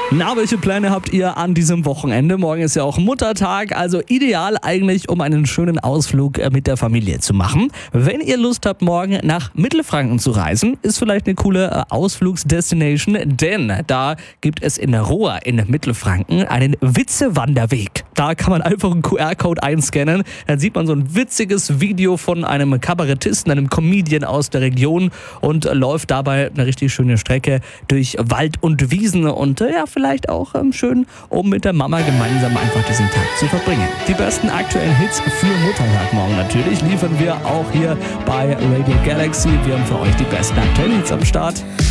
Na, welche Pläne habt ihr an diesem Wochenende? Morgen ist ja auch Muttertag, also ideal eigentlich, um einen schönen Ausflug mit der Familie zu machen. Wenn ihr Lust habt, morgen nach Mittelfranken zu reisen, ist vielleicht eine coole Ausflugsdestination, denn da gibt es in Rohr in Mittelfranken einen Witzewanderweg. Da kann man einfach einen QR-Code einscannen, dann sieht man so ein witziges Video von einem Kabarettisten, einem Comedian aus der Region und läuft dabei eine richtig schöne Strecke durch Wald und Wiesen und vielleicht auch schön, um mit der Mama gemeinsam einfach diesen Tag zu verbringen. Die besten aktuellen Hits für Muttertag morgen natürlich liefern wir auch hier bei Radio Galaxy. Wir haben für euch die besten aktuellen Hits am Start.